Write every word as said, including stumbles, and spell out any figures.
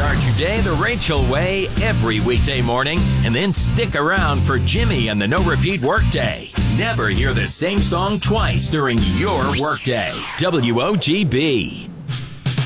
Start your day the Rachel way every weekday morning, and then stick around for Jimmy and the No Repeat Workday. Never hear the same song twice during your workday. W O G B.